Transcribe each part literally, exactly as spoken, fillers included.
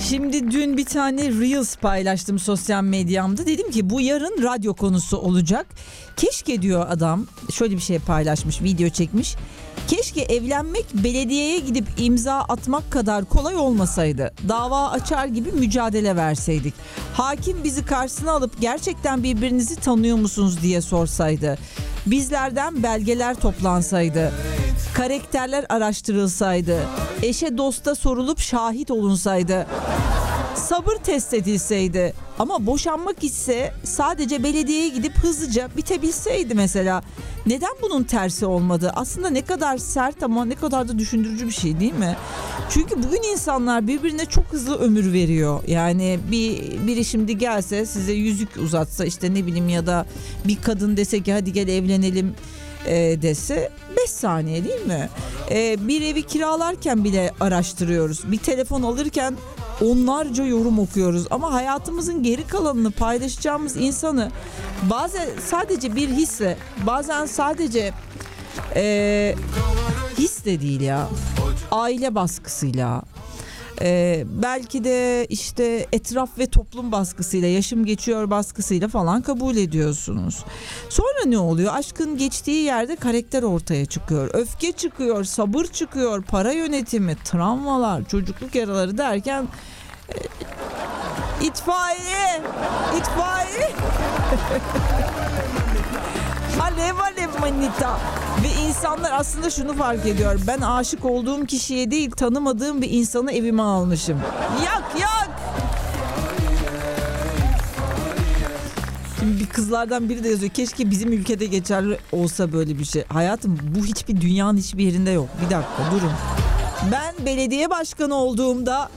Şimdi dün bir tane Reels paylaştım sosyal medyamda. Dedim ki bu yarın radyo konusu olacak. Keşke diyor adam, şöyle bir şey paylaşmış, video çekmiş. Keşke evlenmek belediyeye gidip imza atmak kadar kolay olmasaydı. Dava açar gibi mücadele verseydik. Hakim bizi karşısına alıp gerçekten birbirinizi tanıyor musunuz diye sorsaydı. Bizlerden belgeler toplansaydı. Karakterler araştırılsaydı. Eşe dosta sorulup şahit olunsaydı. Sabır test edilseydi. Ama boşanmak ise sadece belediyeye gidip hızlıca bitebilseydi mesela. Neden bunun tersi olmadı? Aslında ne kadar sert ama ne kadar da düşündürücü bir şey değil mi? Çünkü bugün insanlar birbirine çok hızlı ömür veriyor. Yani bir biri şimdi gelse size yüzük uzatsa, işte ne bileyim, ya da bir kadın dese ki hadi gel evlenelim e, dese beş saniye değil mi? E, bir evi kiralarken bile araştırıyoruz. Bir telefon alırken onlarca yorum okuyoruz. Ama hayatımızın geri kalanını paylaşacağımız insanı bazen sadece bir hisle, bazen sadece e, his de değil ya, aile baskısıyla, e, belki de işte etraf ve toplum baskısıyla, yaşım geçiyor baskısıyla falan kabul ediyorsunuz. Sonra ne oluyor? Aşkın geçtiği yerde karakter ortaya çıkıyor. Öfke çıkıyor, sabır çıkıyor, para yönetimi, travmalar, çocukluk yaraları derken e, itfaiye, itfaiye. Alev alev manita. Ve insanlar aslında şunu fark ediyor. Ben aşık olduğum kişiye değil, tanımadığım bir insanı evime almışım. Yak yak. Şimdi bir kızlardan biri de yazıyor. Keşke bizim ülkede geçerli olsa böyle bir şey. Hayatım, bu hiçbir dünyanın hiçbir yerinde yok. Bir dakika durun. Ben belediye başkanı olduğumda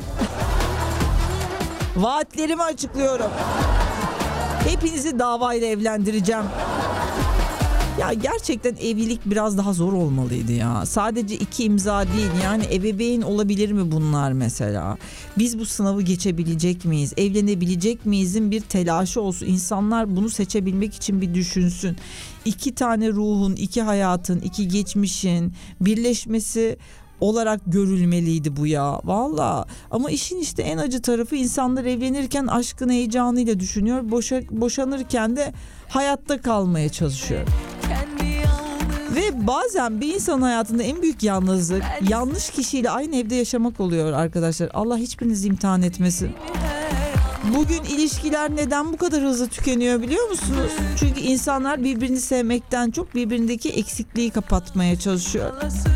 vaatlerimi açıklıyorum. Hepinizi davayla evlendireceğim. Ya gerçekten evlilik biraz daha zor olmalıydı ya. Sadece iki imza değil, yani ebeveyn olabilir mi bunlar mesela? Biz bu sınavı geçebilecek miyiz? Evlenebilecek miyizin bir telaşı olsun. İnsanlar bunu seçebilmek için bir düşünsün. İki tane ruhun, iki hayatın, iki geçmişin birleşmesi olarak görülmeliydi bu ya. Valla. Ama işin işte en acı tarafı, insanlar evlenirken aşkın heyecanıyla düşünüyor. Boşa, boşanırken de hayatta kalmaya çalışıyor. Ve bazen bir insanın hayatında en büyük yalnızlık yanlış kişiyle aynı evde yaşamak oluyor arkadaşlar. Allah hiçbirinizi imtihan etmesin. Bugün ilişkiler neden bu kadar hızlı tükeniyor biliyor musunuz? Çünkü insanlar birbirini sevmekten çok birbirindeki eksikliği kapatmaya çalışıyor.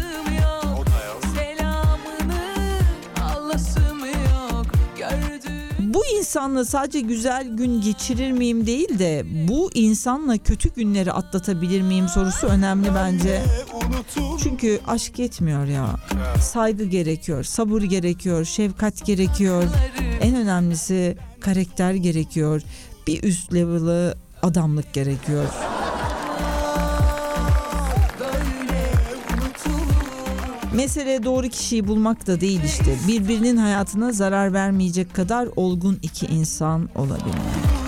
Bu insanla sadece güzel gün geçirir miyim değil de bu insanla kötü günleri atlatabilir miyim sorusu önemli bence. Çünkü aşk yetmiyor ya. Saygı gerekiyor, sabır gerekiyor, şefkat gerekiyor. En önemlisi karakter gerekiyor. Bir üst level'ı adamlık gerekiyor. Mesele doğru kişiyi bulmak da değil işte. Birbirinin hayatına zarar vermeyecek kadar olgun iki insan olabilmek.